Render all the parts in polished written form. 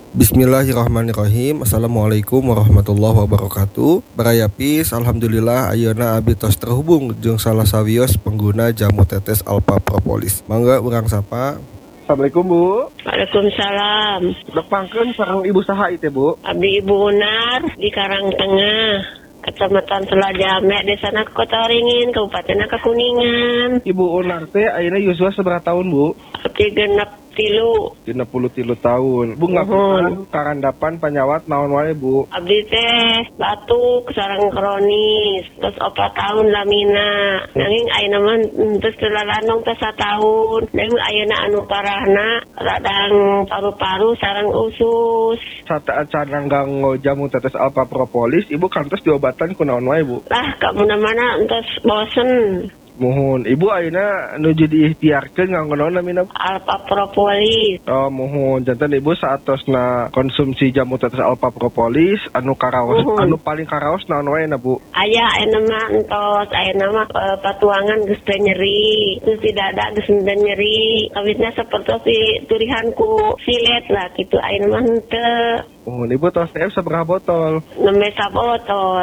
Bismillahirrahmanirrahim. Assalamualaikum warahmatullahi wabarakatuh. Barayapis, alhamdulillah ayeuna abdi tos terhubung jeung salah sawios pengguna jamu tetes Alpha Propolis. Mangga urang sapa. Assalamualaikum Bu. Waalaikumsalam. Depangkeun sareng ibu saha ieu teh Bu? Abdi Ibu Unar di Karangtengah, Kecamatan Selajame, Desa Kota Waringin, Kabupaten Kuningan. Ibu Unar teh ayeuna yuswa sabaraha tahun Bu? Abdi genep 33 tahun. Bu ngapunten karandapan panyawat naon wae Bu? Abdi teh batuk sareng kronis, terus 4 tahun lamina. Nanging ayeuna mah terus telalanong teh 1 tahun. Nanging ayeuna anu parahna radang paru-paru sareng usus. Saat nganggo jamu tetes Alpha Propolis, Ibu kantos diobatan ku naon wae Bu? Lah kamana-mana entos bosen. Muhun, Ibu ayeuna nuju diikhtiarkeun nganggo naon namina? Alpha Propolis. Oh, muhun. Janten Ibu saatosna konsumsi jamu tetes Alpha Propolis anu karaos, anu paling karaos naon wae na Bu? Aya ayeuna mah entos, ayeuna mah patuangan geus teu nyeri, terus di dada geus teu nyeri. Kawitna sapertos turihanku silet lah kitu ayeuna mah henteu. Muhun, Ibu tos teh sabaraha botol? 6 sabotol.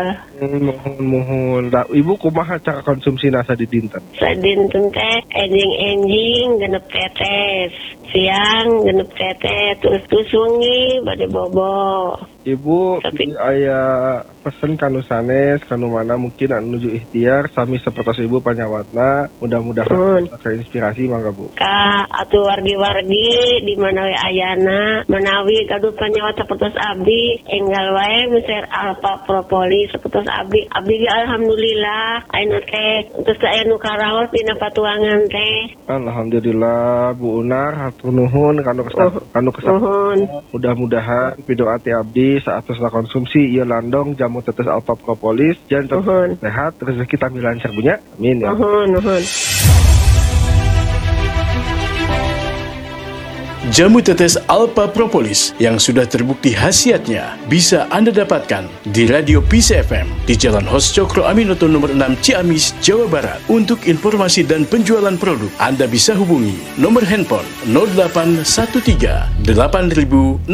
Muhun. Da, Ibu kumaha cara konsumsina sadidinten? Sadinten teh enjing genep tetes, siang genep tetes, terus wengi bade bobo. Ibu aya pesen kanu sanes kanu mana mungkin anu nuju ikhtiar sami sapertos Ibu panyawatna, mudah-mudahan terinspirasi mangga Bu. Ka atuh wargi-wargi di mana we ayana menawi gaduh panyawat sapertos abdi enggal wae miser Alpha Propolis sapertos abdi alhamdulillah ayeuna teh terus aya nu karaos dina patuangan teh. Alhamdulillah Bu Unar hatur nuhun kanu kesempatan. Mudah-mudahan pidoa ti abdi saat terus konsumsi ieu landong jamu tetes Alpha Propolis jangan sehat rezeki tambah lancar punya. Amin ya. Nuhun. Jamu tetes Alpha Propolis yang sudah terbukti khasiatnya bisa Anda dapatkan di Radio Peace FM di Jalan Hos Cokro Aminoto nomor 6 Ciamis, Jawa Barat. Untuk informasi dan penjualan produk, Anda bisa hubungi nomor handphone 0813 8000 6860.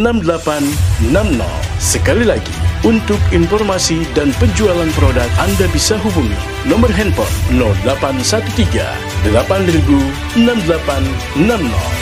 Sekali lagi, untuk informasi dan penjualan produk, Anda bisa hubungi nomor handphone 0813 8000 6860.